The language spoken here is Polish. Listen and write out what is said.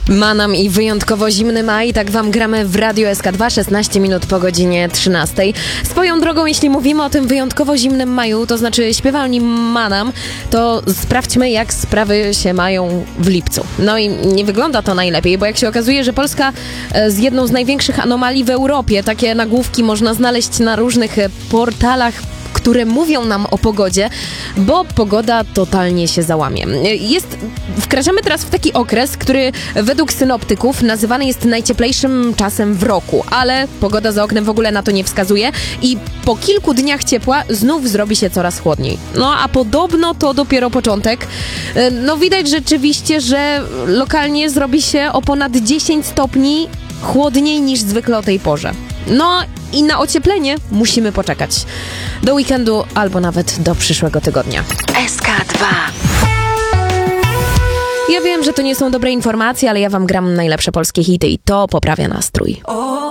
Manam i wyjątkowo zimny maj, tak wam gramy w Radiu SK2, 16 minut po godzinie 13. Swoją drogą, jeśli mówimy o tym wyjątkowo zimnym maju, to znaczy śpiewalni Manam, to sprawdźmy, jak sprawy się mają w lipcu. No i nie wygląda to najlepiej, bo jak się okazuje, że Polska z jedną z największych anomalii w Europie, takie nagłówki można znaleźć na różnych portalach, które mówią nam o pogodzie, bo pogoda totalnie się załamie. Wkraczamy teraz w taki okres, który według synoptyków nazywany jest najcieplejszym czasem w roku, ale pogoda za oknem w ogóle na to nie wskazuje i po kilku dniach ciepła znów zrobi się coraz chłodniej. No a podobno to dopiero początek. No widać rzeczywiście, że lokalnie zrobi się o ponad 10 stopni chłodniej niż zwykle o tej porze. No i na ocieplenie musimy poczekać. Do weekendu albo nawet do przyszłego tygodnia. SK2. Ja wiem, że to nie są dobre informacje, ale ja wam gram najlepsze polskie hity i to poprawia nastrój.